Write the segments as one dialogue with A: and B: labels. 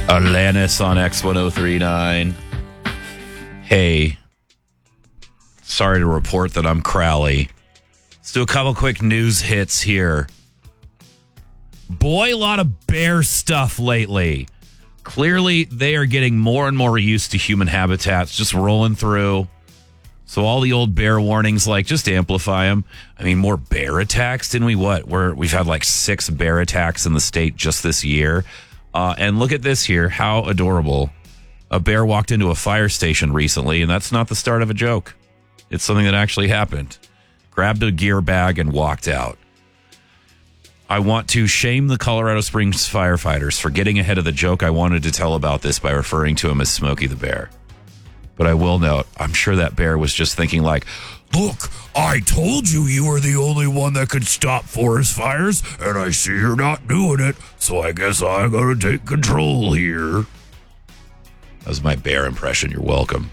A: Alanis on X1039. Hey, sorry to report that I'm Crowley. Let's do a couple quick news hits here. Boy, a lot of bear stuff lately. Clearly, they are getting more and more used to human habitats, just rolling through. So all the old bear warnings, like, just amplify them. I mean, more bear attacks, didn't we? We've had like 6 bear attacks in the state just this year. And look at this here. How adorable. A bear walked into a fire station recently, and that's not the start of a joke. It's something that actually happened. Grabbed a gear bag and walked out. I want to shame the Colorado Springs firefighters for getting ahead of the joke I wanted to tell about this by referring to him as Smokey the Bear. But I will note, I'm sure that bear was just thinking like, look, I told you were the only one that could stop forest fires, and I see you're not doing it, so I guess I gotta take control here. That was my bear impression. You're welcome.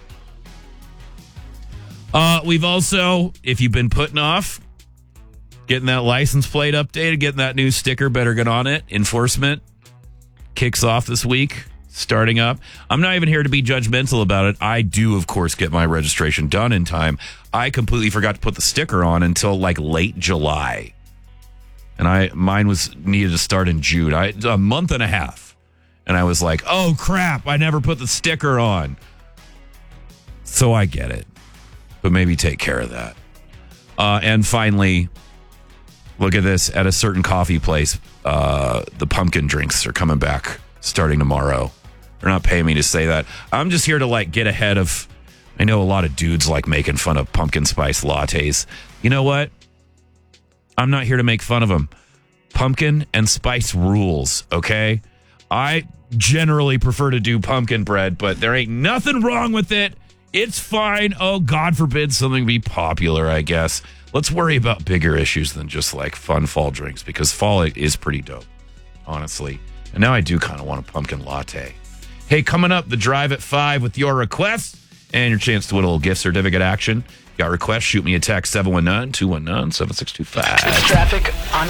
A: We've also, if you've been putting off getting that license plate updated, getting that new sticker, better get on it. Enforcement kicks off this week. Starting up. I'm not even here to be judgmental about it. I do, of course, get my registration done in time. I completely forgot to put the sticker on until like late July. And mine was needed to start in June. A month and a half. And I was like, oh crap, I never put the sticker on. So I get it. But maybe take care of that. And finally, look at this. At a certain coffee place, the pumpkin drinks are coming back starting tomorrow. They're not paying me to say that. I'm just here to like get ahead of, I know a lot of dudes like making fun of pumpkin spice lattes. You know what? I'm not here to make fun of them. Pumpkin and spice rules, okay? I generally prefer to do pumpkin bread, but there ain't nothing wrong with it. It's fine. Oh, God forbid something be popular, I guess. Let's worry about bigger issues than just like fun fall drinks, because fall is pretty dope, honestly. And now I do kind of want a pumpkin latte. Hey, coming up, the drive at 5 with your requests and your chance to win a little gift certificate action. Got requests? Shoot me a text, 719-219-7625.
B: Traffic on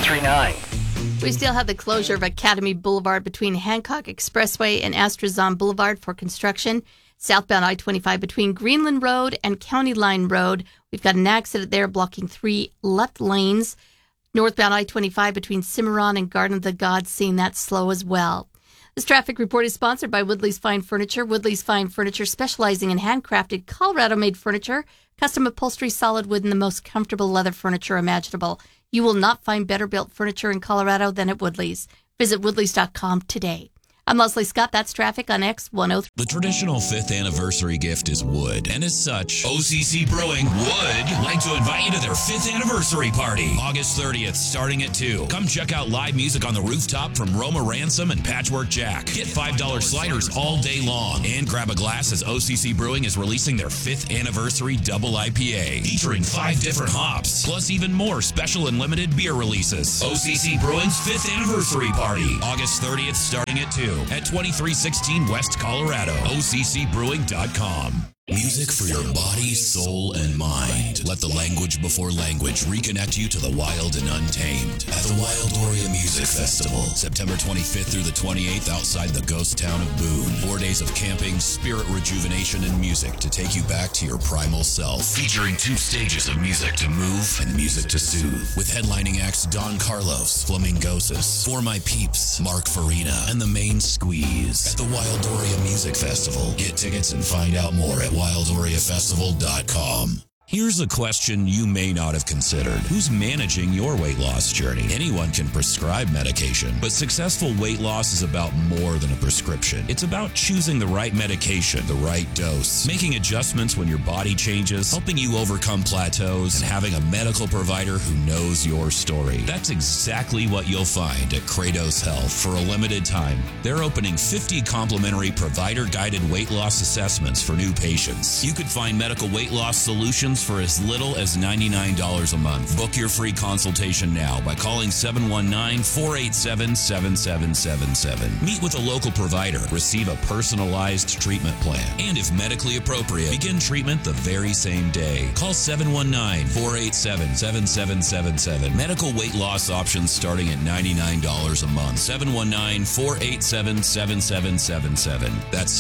B: X1039.
C: We still have the closure of Academy Boulevard between Hancock Expressway and Astrazon Boulevard for construction. Southbound I-25 between Greenland Road and County Line Road. We've got an accident there blocking 3 left lanes. Northbound I-25 between Cimarron and Garden of the Gods, seeing that slow as well. This traffic report is sponsored by Woodley's Fine Furniture. Woodley's Fine Furniture, specializing in handcrafted, Colorado-made furniture, custom upholstery, solid wood, and the most comfortable leather furniture imaginable. You will not find better built furniture in Colorado than at Woodley's. Visit woodleys.com today. I'm Leslie Scott. That's traffic on X103.
D: The traditional 5th anniversary gift is wood, and as such, OCC Brewing would like to invite you to their 5th anniversary party, August 30th, starting at 2. Come check out live music on the rooftop from Roma Ransom and Patchwork Jack. Get $5 sliders all day long, and grab a glass as OCC Brewing is releasing their 5th anniversary double IPA, featuring 5 different hops, plus even more special and limited beer releases. OCC Brewing's 5th anniversary party, August 30th, starting at 2. At 2316 West Colorado, OCCBrewing.com. Music for your body, soul, and mind. Let the language before language reconnect you to the wild and untamed at the Wildoria Music Festival, September 25th through the 28th outside the ghost town of Boone. 4 days of camping, spirit rejuvenation, and music to take you back to your primal self. Featuring 2 stages of music to move and music to soothe. With headlining acts Don Carlos, Flamingosis, For My Peeps, Mark Farina, and The Main Squeeze. At the Wildoria Music Festival. Get tickets and find out more at WildoriaFestival.com. Here's a question you may not have considered. Who's managing your weight loss journey? Anyone can prescribe medication, but successful weight loss is about more than a prescription. It's about choosing the right medication, the right dose, making adjustments when your body changes, helping you overcome plateaus, and having a medical provider who knows your story. That's exactly what you'll find at Kratos Health. For a limited time, they're opening 50 complimentary provider-guided weight loss assessments for new patients. You could find medical weight loss solutions options for as little as $99 a month. Book your free consultation now by calling 719-487-7777. Meet with a local provider. Receive a personalized treatment plan. And if medically appropriate, begin treatment the very same day. Call 719-487-7777. Medical weight loss options starting at $99 a month. 719-487-7777. That's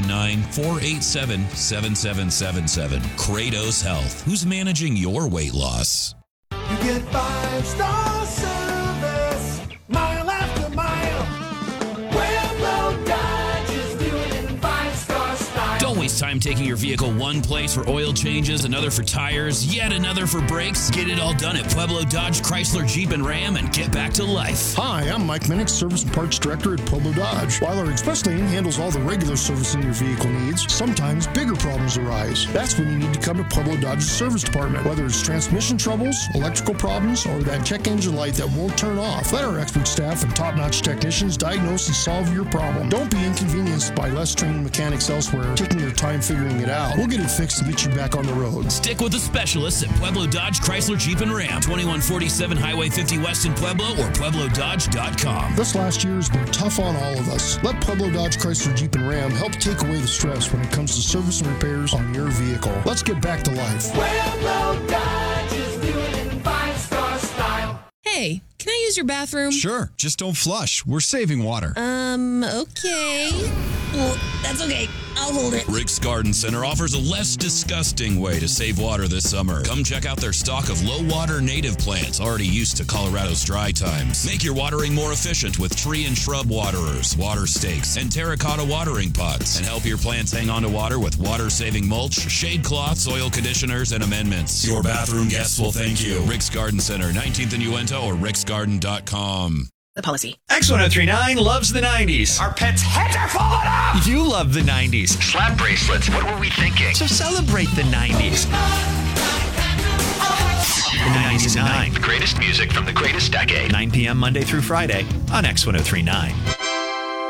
D: 719-487-7777. Kratos Health. Who's managing your weight loss?
E: You get 5-star service, mile after mile. Pueblo Dodge is doing it in 5-star style.
D: Don't waste time taking your vehicle one place for oil changes, another for tires, yet another for brakes. Get it all done at Pueblo Dodge, Chrysler, Jeep, and Ram and get back to life.
F: Hi, I'm Mike Minnick, Service and Parts Director at Pueblo Dodge. While our express lane handles all the regular servicing your vehicle needs, sometimes bigger problems arise. That's when you need to come to Pueblo Dodge's service department. Whether it's transmission troubles, electrical problems, or that check engine light that won't turn off, let our expert staff and top-notch technicians diagnose and solve your problem. Don't be inconvenienced by less trained mechanics elsewhere taking their time figuring it out. We'll get it fixed and get you back on the road.
D: Stick with the specialists at Pueblo Dodge, Chrysler, Jeep, and Ram. 2147 Highway 50 West in Pueblo or PuebloDodge.com.
F: This last year has been tough on all of us. Let Pueblo Dodge, Chrysler, Jeep, and Ram help take away the stress when it comes to service and repairs on your vehicle. Let's get back to life.
E: Pueblo Dodge is doing it in 5-star style.
G: Hey, can I use your bathroom?
H: Sure, just don't flush. We're saving water.
G: Okay. Well, that's okay. I'll hold it.
D: Rick's Garden Center offers a less disgusting way to save water this summer. Come check out their stock of low-water native plants already used to Colorado's dry times. Make your watering more efficient with tree and shrub waterers, water stakes, and terracotta watering pots. And help your plants hang on to water with water-saving mulch, shade cloths, oil conditioners, and amendments. Your bathroom guests will thank you. Rick's Garden Center, 19th and Uinta or ricksgarden.com.
G: The policy.
B: X1039 loves the 90s.
E: Our pets' heads are falling off.
B: You love the 90s. Slap bracelets. What were we thinking? So celebrate the 90s. The 90s at 9. The greatest music from the greatest decade. 9 p.m. Monday through Friday on X1039.